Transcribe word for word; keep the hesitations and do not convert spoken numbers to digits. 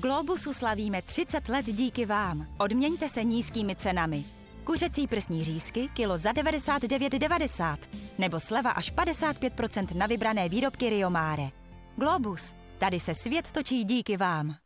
Globusu slavíme třicet let díky vám. Odměňte se nízkými cenami. Kuřecí prsní řízky kilo za devadesát devět devadesát nebo sleva až padesát pět procent na vybrané výrobky Rio Mare. Globus, tady se svět točí díky vám.